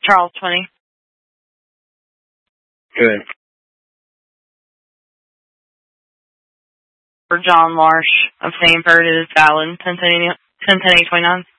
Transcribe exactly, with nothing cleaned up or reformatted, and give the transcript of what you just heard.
Charles twenty. Good. For John Marsh of Sanford, it is valid. ten ten eighty twenty-nine.